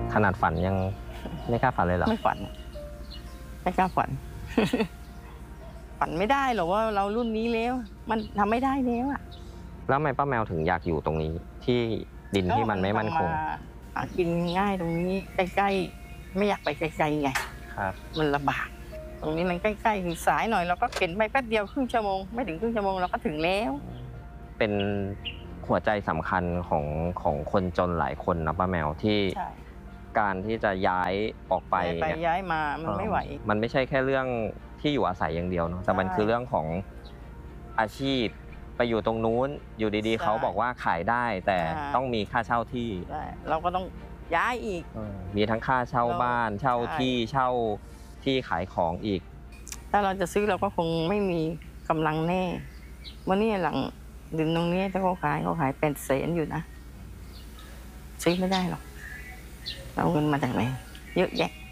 ขนาดฝันยังไม่กล้าฝันเลยเหรอไม่ฝันไม่กล้าฝัน ฝันไม่ได้หรอกว่าเรารุ่นนี้แล้วมันทำไม่ได้แล้วอะแล้วทำไมป้าแมวถึงอยากอยู่ตรงนี้ที่ดินที่มันไม่มั่นคงหากินง่ายตรงนี้ใกล้ๆไม่อยากไปไกลๆไงครับมันลำบากตรงนี้มันใกล้ๆคือสายหน่อยเราก็เข็นไปแป๊บเดียวครึ่งชั่วโมงไม่ถึงครึ่งชั่วโมงเราก็ถึงแล้วเป็นหัวใจสำคัญของคนจนหลายคนนะป้าแมวที่การที่จะย้ายออกไปย้ายมามันไม่ไหวมันไม่ใช่แค่เรื่องที่อยู่อาศัยอย่างเดียวเนาะแต่มันคือเรื่องของอาชีพไปอยู่ตรงนู้นอยู่ดีๆเขาบอกว่าขายได้แต่ต้องมีค่าเช่าที่เราก็ต้องย้ายอีกมีทั้งค่าเช่าบ้านเช่าที่เช่าที่ขายของอีกถ้าเราจะซื้อเราก็คงไม่มีกำลังแน่วันนี้หลังดินตรงนี้ถ้าเขาขาย800,000อยู่นะซื้อไม่ได้หรอกเอาเงินมาจากไหนเยอะแยะ